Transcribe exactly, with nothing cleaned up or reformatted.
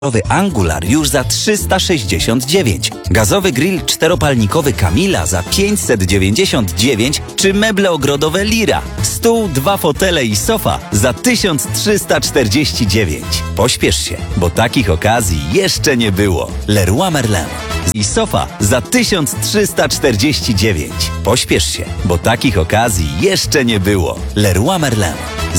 Angular już za trzysta sześćdziesiąt dziewięć, gazowy grill czteropalnikowy Kamila za pięćset dziewięćdziesiąt dziewięć czy meble ogrodowe Lira, stół, dwa fotele i sofa za tysiąc trzysta czterdzieści dziewięć. Pośpiesz się, bo takich okazji jeszcze nie było. Leroy Merlin i sofa za tysiąc trzysta czterdzieści dziewięć. Pośpiesz się, bo takich okazji jeszcze nie było. Leroy Merlin.